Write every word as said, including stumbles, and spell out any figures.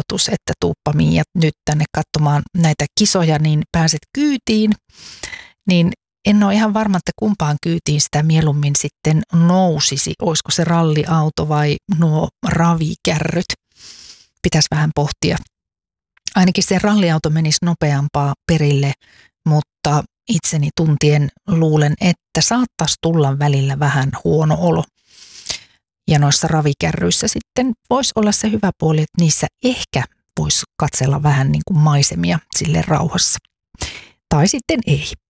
ehdotus, että tuuppa Miia nyt tänne katsomaan näitä kisoja, niin pääset kyytiin. Niin en ole ihan varma, että kumpaan kyytiin sitä mieluummin sitten nousisi. Olisiko se ralliauto vai nuo ravikärryt? Pitäisi vähän pohtia. Ainakin se ralliauto menisi nopeampaa perille, mutta itseni tuntien luulen, että saattaisi tulla välillä vähän huono olo. Ja noissa ravikärryissä sitten voisi olla se hyvä puoli, että niissä ehkä voisi katsella vähän niin kuin maisemia sille rauhassa. Tai sitten ei.